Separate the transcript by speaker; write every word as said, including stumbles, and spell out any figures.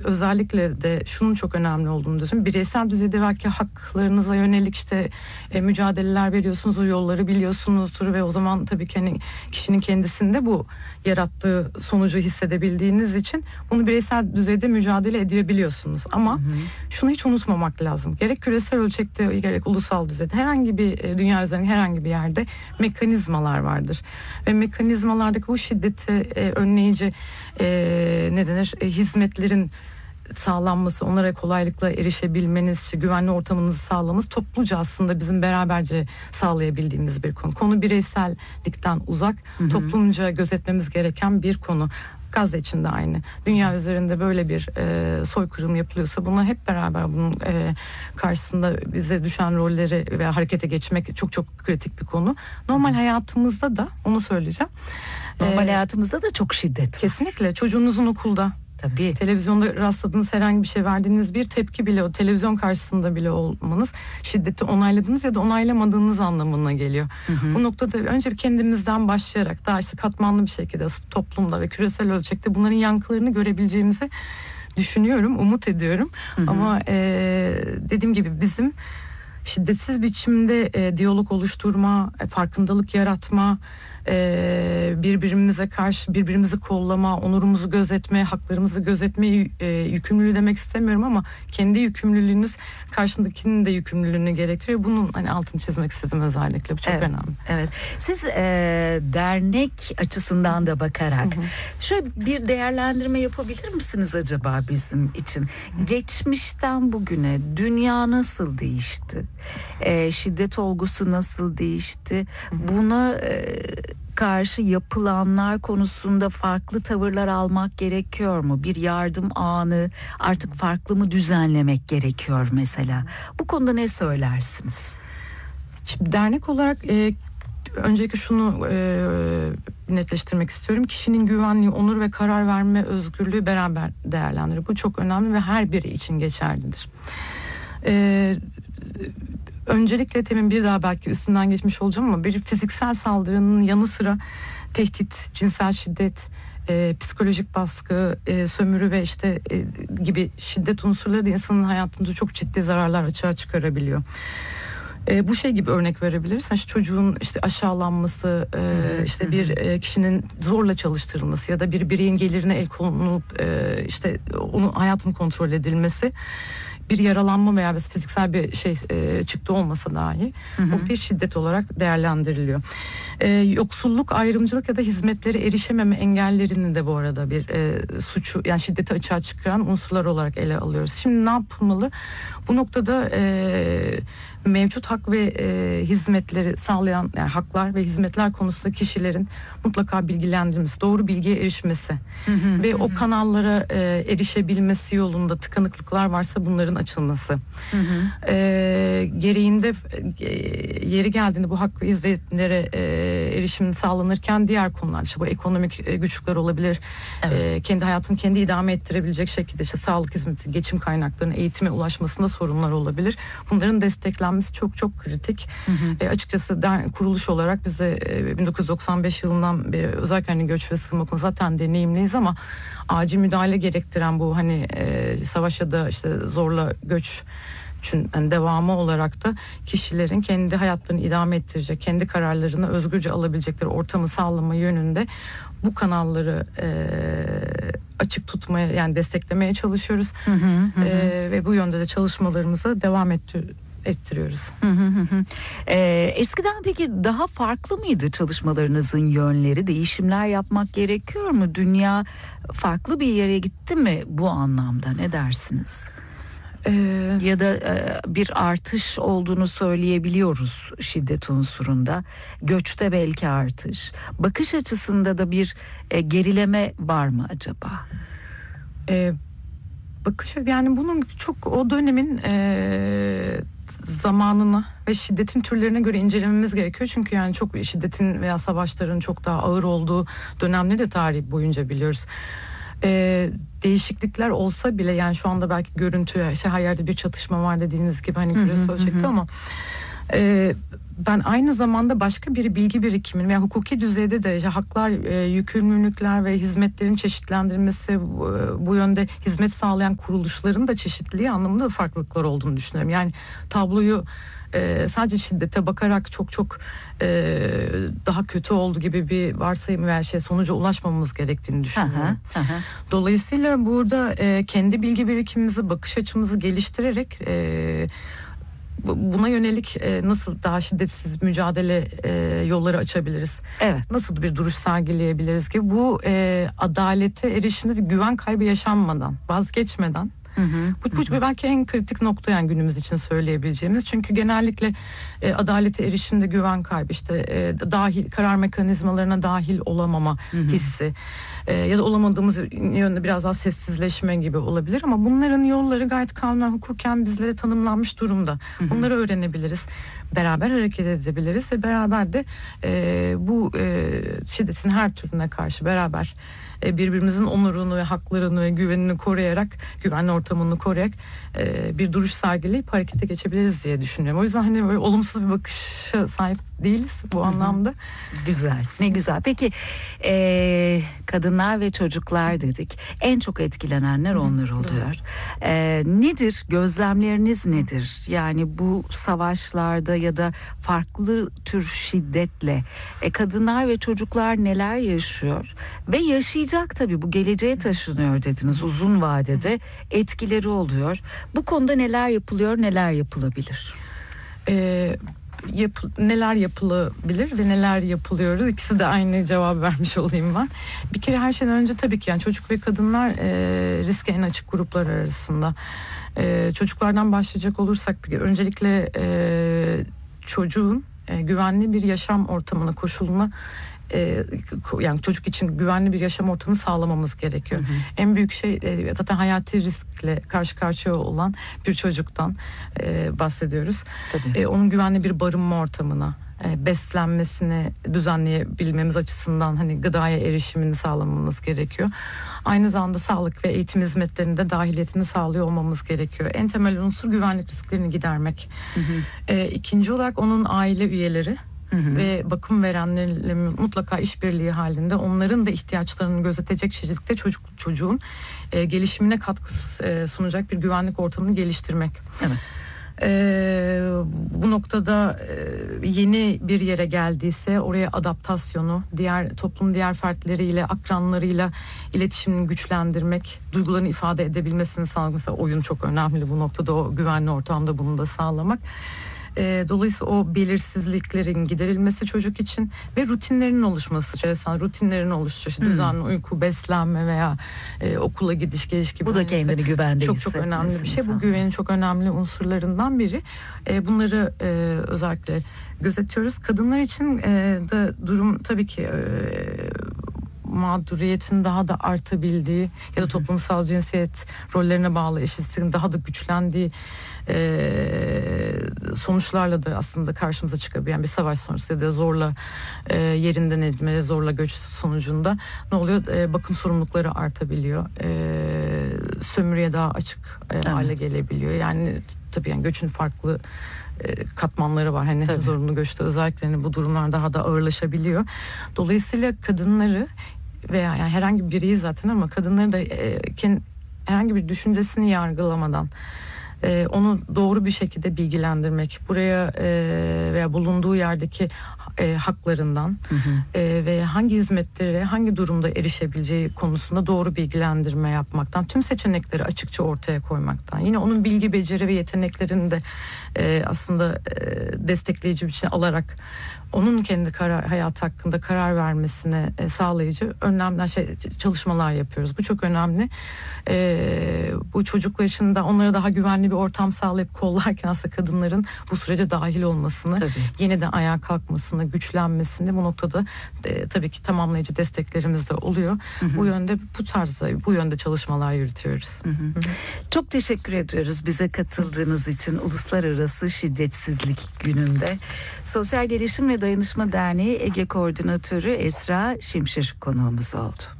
Speaker 1: özellikle de şunun çok önemli olduğunu düşünüyorum. Bireysel düzeyde belki haklarınıza yönelik işte e, mücadeleler veriyorsunuzdur, yolları biliyorsunuzdur ve o zaman tabii ki hani kişinin kendisinde bu yarattığı sonucu hissedebildiğiniz için bunu bireysel düzeyde mücadele edebiliyorsunuz. Ama hı hı. şunu hiç unutmamak lazım. Gerek küresel ölçekte gerek ulusal düzeyde herhangi bir e, dünya üzerinde herhangi bir yerde mekanizmalar vardır. Ve mekanizmalardaki bu şiddeti e, önleyici e, ne denir e, hizmetlerin sağlanması, onlara kolaylıkla erişebilmeniz, işte güvenli ortamınızı sağlamanız topluca aslında bizim beraberce sağlayabildiğimiz bir konu. Konu bireysellikten uzak, hı hı. toplumca gözetmemiz gereken bir konu. Gazze için de aynı. Dünya üzerinde böyle bir e, soykırım yapılıyorsa bunu hep beraber bunun e, karşısında bize düşen rolleri ve harekete geçmek çok çok kritik bir konu. Normal hayatımızda da onu söyleyeceğim.
Speaker 2: Normal ee, hayatımızda da çok şiddet var.
Speaker 1: Kesinlikle. Çocuğunuzun okulda, tabii. televizyonda rastladığınız herhangi bir şey, verdiğiniz bir tepki bile, o televizyon karşısında bile olmanız şiddeti onayladığınız ya da onaylamadığınız anlamına geliyor. Hı hı. Bu noktada önce kendimizden başlayarak daha işte katmanlı bir şekilde toplumda ve küresel ölçekte bunların yankılarını görebileceğimizi düşünüyorum, umut ediyorum. Hı hı. Ama e, dediğim gibi bizim şiddetsiz biçimde e, diyalog oluşturma, e, farkındalık yaratma, Ee, birbirimize karşı birbirimizi kollama, onurumuzu gözetme, haklarımızı gözetme e, yükümlülüğü demek istemiyorum ama kendi yükümlülüğünüz karşındakinin de yükümlülüğünü gerektiriyor. Bunun hani altını çizmek istedim özellikle. Bu çok
Speaker 2: evet,
Speaker 1: önemli.
Speaker 2: Evet. Siz e, dernek açısından da bakarak hı hı. şöyle bir değerlendirme yapabilir misiniz acaba bizim için? Hı. Geçmişten bugüne dünya nasıl değişti? E, şiddet olgusu nasıl değişti? Hı hı. Buna e, karşı yapılanlar konusunda farklı tavırlar almak gerekiyor mu? Bir yardım ağını artık farklı mı düzenlemek gerekiyor mesela? Bu konuda ne söylersiniz?
Speaker 1: Şimdi dernek olarak e, öncelikle şunu e, netleştirmek istiyorum. Kişinin güvenliği, onur ve karar verme özgürlüğü beraber değerlendirir. Bu çok önemli ve her biri için geçerlidir. E, Öncelikle temin bir daha belki üstünden geçmiş olacağım ama bir fiziksel saldırının yanı sıra tehdit, cinsel şiddet, e, psikolojik baskı, e, sömürü ve işte e, gibi şiddet unsurları da insanın hayatında çok ciddi zararlar açığa çıkarabiliyor. E, bu şey gibi örnek verebiliriz. İşte çocuğun işte aşağılanması, e, işte bir e, kişinin zorla çalıştırılması ya da bir bireyin gelirine el konulup e, işte onun hayatını kontrol edilmesi. Bir yaralanma veya fiziksel bir şey e, çıktı olmasa dahi hı hı. o bir şiddet olarak değerlendiriliyor. E, yoksulluk, ayrımcılık ya da hizmetlere erişememe engellerini de bu arada bir e, suçu yani şiddeti açığa çıkaran unsurlar olarak ele alıyoruz. Şimdi ne yapılmalı? Bu noktada e, mevcut hak ve e, hizmetleri sağlayan yani haklar ve hizmetler konusunda kişilerin mutlaka bilgilendirilmesi, doğru bilgiye erişmesi hı hı, ve hı. o kanallara e, erişebilmesi yolunda tıkanıklıklar varsa bunların açılması. Hı hı. E, gereğinde e, yeri geldiğinde bu hak ve hizmetlere e, erişimin sağlanırken diğer konular işte bu ekonomik e, güçlükler olabilir. Evet. E, kendi hayatını kendi idame ettirebilecek şekilde işte sağlık hizmeti, geçim kaynaklarının eğitime ulaşmasında sorunlar olabilir. Bunların desteklenmesi çok çok kritik. Hı hı. E, açıkçası der, kuruluş olarak biz de e, bin dokuz yüz doksan beş yılından beri özellikle hani göç ve sığınma konusunda zaten deneyimliyiz ama acil müdahale gerektiren bu hani e, savaş ya da işte zorla göç yani devamı olarak da kişilerin kendi hayatlarını idame ettirecek, kendi kararlarını özgürce alabilecekleri ortamı sağlama yönünde bu kanalları e, açık tutmaya yani desteklemeye çalışıyoruz. Hı hı hı. E, ve bu yönde de çalışmalarımıza devam ettiriyoruz. ettiriyoruz.
Speaker 2: Hı hı hı. Ee, eskiden peki daha farklı mıydı çalışmalarınızın yönleri? Değişimler yapmak gerekiyor mu? Dünya farklı bir yere gitti mi bu anlamda? Ne dersiniz? Ee, ya da e, bir artış olduğunu söyleyebiliyoruz şiddet unsurunda. Göçte belki artış. Bakış açısında da bir e, gerileme var mı acaba?
Speaker 1: Ee, bakış yani bunun çok o dönemin e, zamanına ve şiddetin türlerine göre incelememiz gerekiyor. Çünkü yani çok şiddetin veya savaşların çok daha ağır olduğu dönemleri de tarih boyunca biliyoruz. Ee, değişiklikler olsa bile yani şu anda belki görüntü işte her yerde bir çatışma var dediğiniz gibi hani küresel ölçekte ama Ee, ben aynı zamanda başka bir bilgi birikiminin veya hukuki düzeyde de işte haklar, e, yükümlülükler ve hizmetlerin çeşitlendirilmesi, bu, bu yönde hizmet sağlayan kuruluşların da çeşitliliği anlamında da farklılıklar olduğunu düşünüyorum. Yani tabloyu e, sadece şiddete bakarak çok çok e, daha kötü oldu gibi bir varsayım veya şey sonuca ulaşmamamız gerektiğini düşünüyorum.
Speaker 2: Aha, aha.
Speaker 1: Dolayısıyla burada e, kendi bilgi birikimimizi, bakış açımızı geliştirerek e, buna yönelik e, nasıl daha şiddetsiz mücadele e, yolları açabiliriz?
Speaker 2: Evet.
Speaker 1: Nasıl bir duruş sergileyebiliriz ki bu e, adalete erişimde de güven kaybı yaşanmadan, vazgeçmeden.
Speaker 2: Hı hı,
Speaker 1: Bu, bu
Speaker 2: hı.
Speaker 1: belki en kritik nokta yani günümüz için söyleyebileceğimiz. Çünkü genellikle e, adalete erişimde güven kaybı, işte e, dahil karar mekanizmalarına dahil olamama
Speaker 2: Hı hı.
Speaker 1: hissi e, ya da olamadığımız yönde biraz daha sessizleşme gibi olabilir ama bunların yolları gayet kanunen hukuken bizlere tanımlanmış durumda.
Speaker 2: Hı hı.
Speaker 1: Bunları öğrenebiliriz. Beraber hareket edebiliriz ve beraber de e, bu e, şiddetin her türüne karşı beraber e, birbirimizin onurunu ve haklarını ve güvenini koruyarak, güvenli ortamını koruyarak e, bir duruş sergileyip harekete geçebiliriz diye düşünüyorum. O yüzden hani böyle olumsuz bir bakışa sahip değiliz bu anlamda.
Speaker 2: Güzel, ne güzel. Peki e, kadınlar ve çocuklar dedik. En çok etkilenenler onlar oluyor. E, nedir? Gözlemleriniz nedir? Yani bu savaşlarda ya da farklı tür şiddetle e, kadınlar ve çocuklar neler yaşıyor? Ve yaşayacak tabii, bu geleceğe taşınıyor dediniz. Uzun vadede etkileri oluyor. Bu konuda neler yapılıyor, neler yapılabilir?
Speaker 1: Ee, yap, neler yapılabilir ve neler yapılıyoruz? İkisi de aynı cevabı vermiş olayım ben. Bir kere her şeyden önce tabii ki yani çocuk ve kadınlar e, riske en açık gruplar arasında. E, çocuklardan başlayacak olursak öncelikle e, çocuğun e, güvenli bir yaşam ortamına, koşuluna e, yani çocuk için güvenli bir yaşam ortamını sağlamamız gerekiyor. Hı hı. En büyük şey e, zaten hayati riskle karşı karşıya olan bir çocuktan e, bahsediyoruz. E, onun güvenli bir barınma ortamına, e, beslenmesini düzenleyebilmemiz açısından hani gıdaya erişimini sağlamamız gerekiyor. Aynı zamanda sağlık ve eğitim hizmetlerinde dahiliyetini sağlıyor olmamız gerekiyor. En temel unsur güvenlik risklerini gidermek. Hı hı. E, ikinci olarak onun aile üyeleri. Hı hı. Ve bakım verenlerle mutlaka işbirliği halinde onların da ihtiyaçlarını gözetecek şekilde çocuk çocuğun e, gelişimine katkı e, sunacak bir güvenlik ortamını geliştirmek. Evet. E, bu noktada e, yeni bir yere geldiyse oraya adaptasyonu, diğer toplumun diğer fertleriyle, akranlarıyla iletişimini güçlendirmek, duygularını ifade edebilmesini sağlamak. Mesela oyun çok önemli bu noktada, o güvenli ortamda bunu da sağlamak. E, dolayısıyla o belirsizliklerin giderilmesi çocuk için ve rutinlerinin oluşması, enteresan rutinlerin oluşması, işte düzenli uyku, beslenme veya e, okula gidiş geliş gibi.
Speaker 2: Bu da kendini güvende
Speaker 1: çok çok önemli bir şey.
Speaker 2: Insan.
Speaker 1: Bu güvenin çok önemli unsurlarından biri. E, bunları e, özellikle gözetiyoruz. Kadınlar için e, de durum tabii ki e, mağduriyetin daha da artabildiği ya da toplumsal cinsiyet rollerine bağlı eşitsizliğin daha da güçlendiği e, sonuçlarla da aslında karşımıza çıkabilen bir savaş sonrası ya da zorla e, yerinden edilme, zorla göç sonucunda ne oluyor? E, bakım sorumlulukları artabiliyor. E, sömürüye daha açık e, hale gelebiliyor. Yani tabii yani göçün farklı katmanları var. Hani tabii. Zorunlu göçte özellikle hani bu durumlar daha da ağırlaşabiliyor. Dolayısıyla kadınları veya yani herhangi bir bireyi zaten ama kadınları da e, kendi, herhangi bir düşüncesini yargılamadan e, onu doğru bir şekilde bilgilendirmek, buraya e, veya bulunduğu yerdeki e, haklarından hı hı. E, ve hangi hizmetlere hangi durumda erişebileceği konusunda doğru bilgilendirme yapmaktan, tüm seçenekleri açıkça ortaya koymaktan, yine onun bilgi, beceri ve yeteneklerini de e, aslında e, destekleyici bir biçimde alarak onun kendi karar, hayatı hakkında karar vermesine e, sağlayıcı önemli şey, çalışmalar yapıyoruz. Bu çok önemli. E, bu çocuklar için de onlara daha güvenli bir ortam sağlayıp kollarken aslında kadınların bu sürece dahil olmasını, tabii. yeniden ayağa kalkmasını, güçlenmesini bu noktada e, tabii ki tamamlayıcı desteklerimiz de oluyor. Hı hı. Bu yönde bu tarzda bu yönde çalışmalar yürütüyoruz. Hı hı. Hı hı.
Speaker 2: Çok teşekkür ediyoruz bize katıldığınız için Uluslararası Şiddetsizlik Günü'nde. Sosyal Gelişim ve Dayanışma Derneği Ege Koordinatörü Esra Şimşir konuğumuz oldu.